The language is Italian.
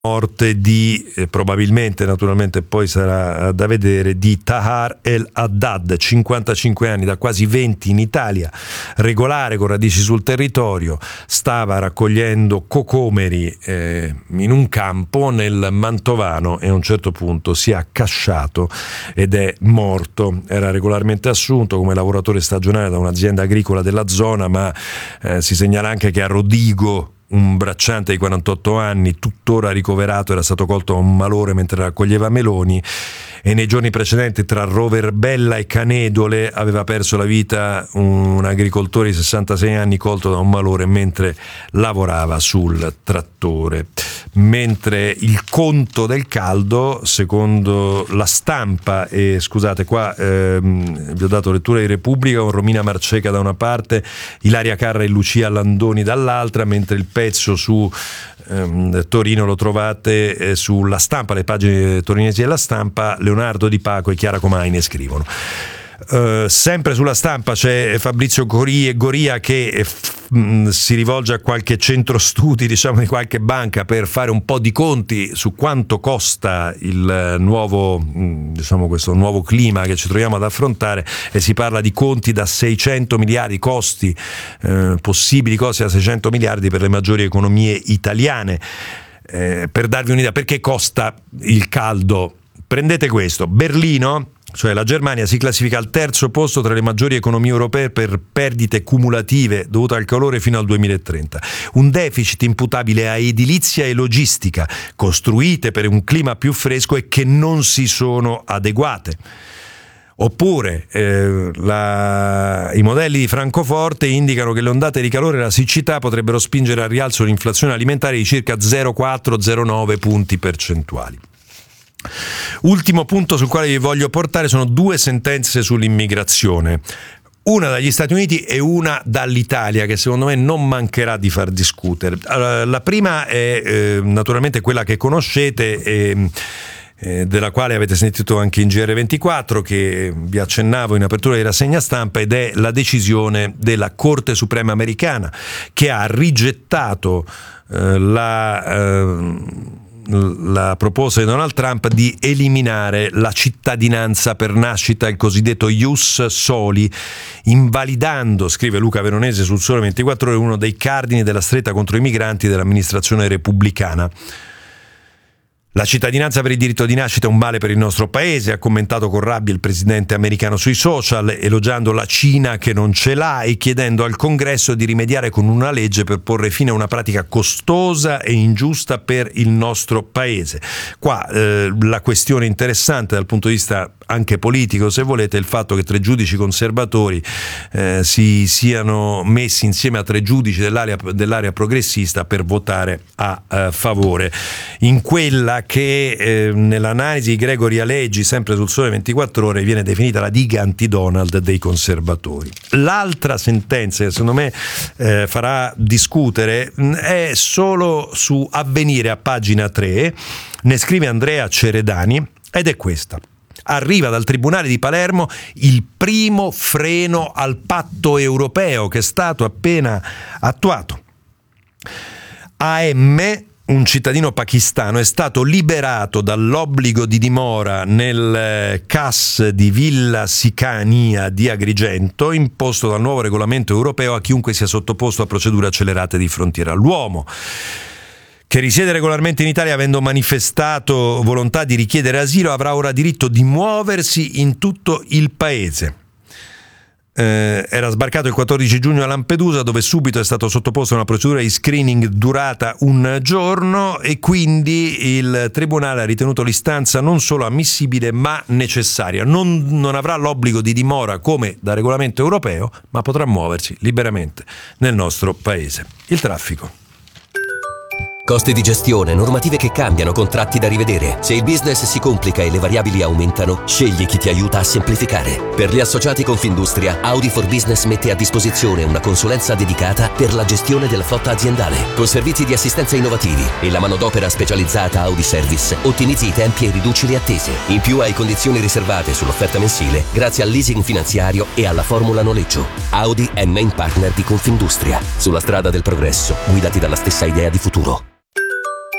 morte di, probabilmente, naturalmente poi sarà da vedere, di Tahar El Haddad, 55 anni, da quasi 20 in Italia, regolare con radici sul territorio, stava raccogliendo cocomeri in un campo nel Mantovano e a un certo punto si è accasciato ed è morto. Era regolarmente assunto come lavoratore stagionale da un'azienda agricola della zona, ma si segnala anche che a Rodigo un bracciante di 48 anni, tuttora ricoverato, era stato colto da un malore mentre raccoglieva meloni, e nei giorni precedenti tra Roverbella e Canedole aveva perso la vita un agricoltore di 66 anni colto da un malore mentre lavorava sul trattore. Mentre il conto del caldo, secondo La Stampa, e scusate qua vi ho dato lettura di Repubblica con Romina Marceca da una parte, Ilaria Carra e Lucia Landoni dall'altra, mentre il pezzo su Torino lo trovate sulla Stampa, le pagine torinesi della Stampa. Leonardo Di Paco e Chiara Comaine scrivono. Sempre sulla Stampa c'è Fabrizio Goria che si rivolge a qualche centro studi, diciamo di qualche banca, per fare un po' di conti su quanto costa il nuovo, diciamo, questo nuovo clima che ci troviamo ad affrontare, e si parla di conti da 600 miliardi, costi possibili costi da 600 miliardi per le maggiori economie italiane. Per darvi un'idea perché costa il caldo, prendete questo: Berlino, cioè la Germania, si classifica al terzo posto tra le maggiori economie europee per perdite cumulative dovute al calore fino al 2030. Un deficit imputabile a edilizia e logistica, costruite per un clima più fresco e che non si sono adeguate. Oppure i modelli di Francoforte indicano che le ondate di calore e la siccità potrebbero spingere al rialzo l'inflazione alimentare di circa 0,4-0,9 punti percentuali. Ultimo punto sul quale vi voglio portare sono due sentenze sull'immigrazione, una dagli Stati Uniti e una dall'Italia, che secondo me non mancherà di far discutere. Allora, la prima è naturalmente quella che conoscete della quale avete sentito anche in GR24, che vi accennavo in apertura di rassegna stampa, ed è la decisione della Corte Suprema americana, che ha rigettato la proposta di Donald Trump di eliminare la cittadinanza per nascita, il cosiddetto ius soli, invalidando, scrive Luca Veronese sul Sole 24 Ore, uno dei cardini della stretta contro i migranti dell'amministrazione repubblicana. La cittadinanza per il diritto di nascita è un male per il nostro paese, ha commentato con rabbia il presidente americano sui social, elogiando la Cina che non ce l'ha e chiedendo al Congresso di rimediare con una legge per porre fine a una pratica costosa e ingiusta per il nostro paese. Qua la questione interessante dal punto di vista anche politico, se volete, è il fatto che 3 giudici conservatori si siano messi insieme a 3 giudici dell'area progressista per votare a favore. In quella che nell'analisi di Gregory Aleggi, sempre sul Sole 24 Ore, viene definita la diga anti-Donald dei conservatori. L'altra sentenza che secondo me farà discutere è solo su Avvenire, a pagina 3, ne scrive Andrea Ceredani, ed è questa: arriva dal Tribunale di Palermo il primo freno al patto europeo che è stato appena attuato. AM, un cittadino pakistano, è stato liberato dall'obbligo di dimora nel CAS di Villa Sicania di Agrigento, imposto dal nuovo regolamento europeo a chiunque sia sottoposto a procedure accelerate di frontiera. L'uomo, che risiede regolarmente in Italia avendo manifestato volontà di richiedere asilo, avrà ora diritto di muoversi in tutto il paese. Era sbarcato il 14 giugno a Lampedusa, dove subito è stato sottoposto a una procedura di screening durata un giorno, e quindi il tribunale ha ritenuto l'istanza non solo ammissibile ma necessaria. Non avrà l'obbligo di dimora come da regolamento europeo, ma potrà muoversi liberamente nel nostro paese. Il traffico. Costi di gestione, normative che cambiano, contratti da rivedere. Se il business si complica e le variabili aumentano, scegli chi ti aiuta a semplificare. Per gli associati Confindustria, Audi for Business mette a disposizione una consulenza dedicata per la gestione della flotta aziendale. Con servizi di assistenza innovativi e la manodopera specializzata Audi Service, ottimizzi i tempi e riduci le attese. In più hai condizioni riservate sull'offerta mensile grazie al leasing finanziario e alla formula noleggio. Audi è main partner di Confindustria. Sulla strada del progresso, guidati dalla stessa idea di futuro.